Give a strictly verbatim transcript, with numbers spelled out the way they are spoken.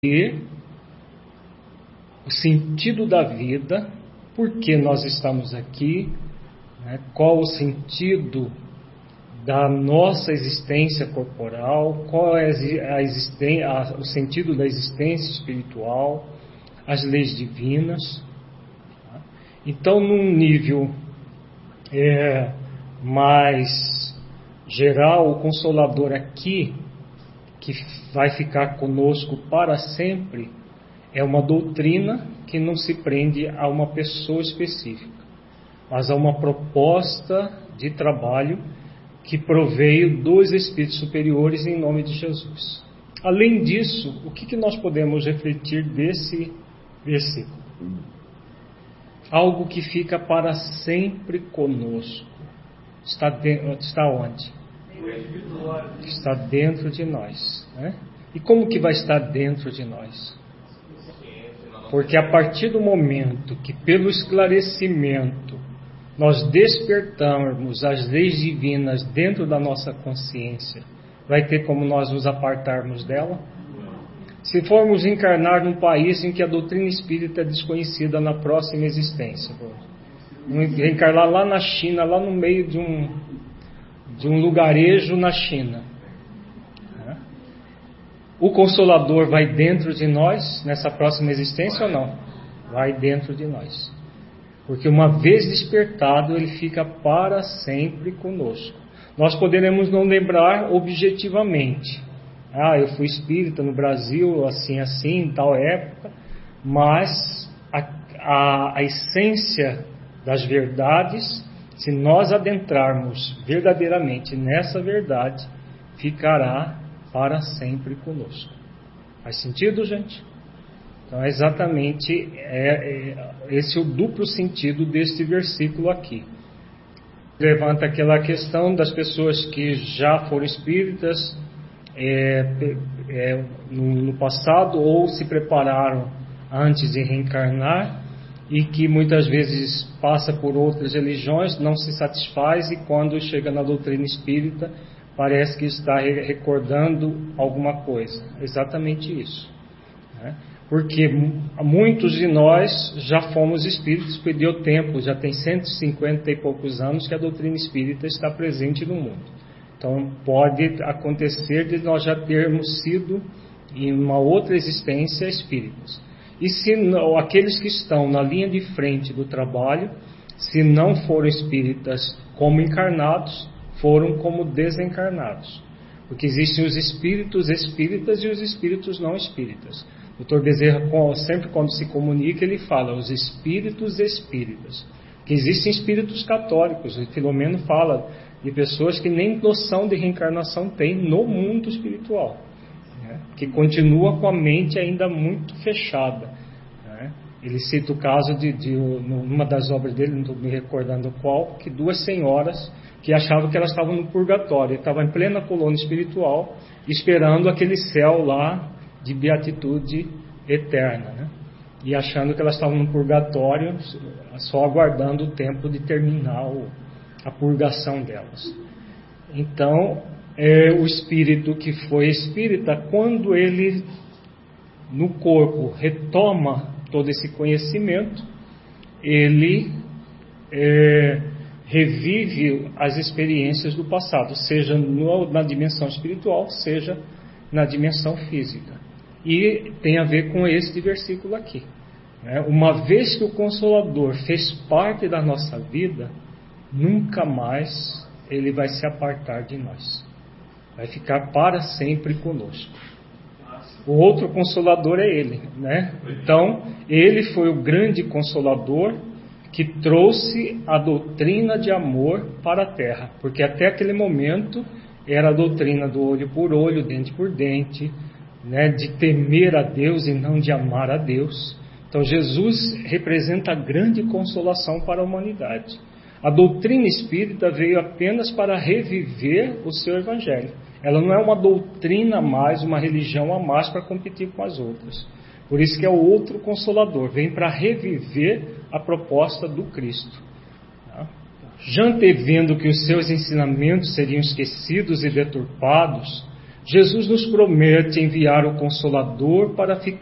o sentido da vida, por que nós estamos aqui, né? Qual o sentido da nossa existência corporal, qual é a existência, a, o sentido da existência espiritual, as leis divinas. Tá? Então, num nível é, mais geral, o Consolador aqui, que vai ficar conosco para sempre, é uma doutrina que não se prende a uma pessoa específica, mas a uma proposta de trabalho que proveio dos Espíritos superiores em nome de Jesus. Além disso, o que, que nós podemos refletir desse versículo? Algo que fica para sempre conosco. Está, de, está onde? Está dentro de nós. Né? E como que vai estar dentro de nós? Porque a partir do momento que, pelo esclarecimento, nós despertarmos as leis divinas dentro da nossa consciência, vai ter como nós nos apartarmos dela? Se formos encarnar num país em que a doutrina espírita é desconhecida na próxima existência, encarnar lá na China, lá no meio de um, de um lugarejo na China, o Consolador vai dentro de nós nessa próxima existência ou não? Vai dentro de nós. Porque uma vez despertado, ele fica para sempre conosco. Nós poderemos não lembrar objetivamente. Ah, eu fui espírita no Brasil, assim, assim, em tal época. Mas a, a, a essência das verdades, se nós adentrarmos verdadeiramente nessa verdade, ficará para sempre conosco. Faz sentido, gente? Então, é exatamente é, é, esse é o duplo sentido deste versículo aqui. Levanta aquela questão das pessoas que já foram espíritas é, é, no, no passado ou se prepararam antes de reencarnar e que muitas vezes passa por outras religiões, não se satisfaz e quando chega na doutrina espírita parece que está recordando alguma coisa. Exatamente isso. Né? Porque muitos de nós já fomos espíritos, perdeu tempo, já tem cento e cinquenta e poucos anos que a doutrina espírita está presente no mundo. Então pode acontecer de nós já termos sido em uma outra existência espíritas. E se não, aqueles que estão na linha de frente do trabalho, se não foram espíritas como encarnados, foram como desencarnados. Porque existem os espíritos espíritas e os espíritos não espíritas. O doutor Bezerra, sempre quando se comunica, ele fala os espíritos espíritas. Que existem espíritos católicos. O Filomeno fala de pessoas que nem noção de reencarnação têm no mundo espiritual. Né? Que continua com a mente ainda muito fechada. Né? Ele cita o caso de, de, numa das obras dele, não estou me recordando qual, que duas senhoras que achavam que elas estavam no purgatório. Estavam em plena colônia espiritual, esperando aquele céu lá de beatitude eterna, né? E achando que elas estavam no purgatório, só aguardando o tempo de terminar o, a purgação delas. Então, é, o espírito que foi espírita, quando ele no corpo retoma todo esse conhecimento, ele é, revive as experiências do passado, seja no, na dimensão espiritual, seja na dimensão física. E tem a ver com este versículo aqui. Né? Uma vez que o Consolador fez parte da nossa vida, nunca mais ele vai se apartar de nós. Vai ficar para sempre conosco. O outro Consolador é ele. Né? Então, ele foi o grande Consolador que trouxe a doutrina de amor para a Terra. Porque até aquele momento era a doutrina do olho por olho, dente por dente, né, de temer a Deus e não de amar a Deus. Então Jesus representa a grande consolação para a humanidade. A doutrina espírita veio apenas para reviver o seu evangelho. Ela não é uma doutrina a mais, uma religião a mais para competir com as outras. Por isso que é o outro Consolador, vem para reviver a proposta do Cristo. Já antevendo que os seus ensinamentos seriam esquecidos e deturpados, Jesus nos promete enviar o Consolador para ficar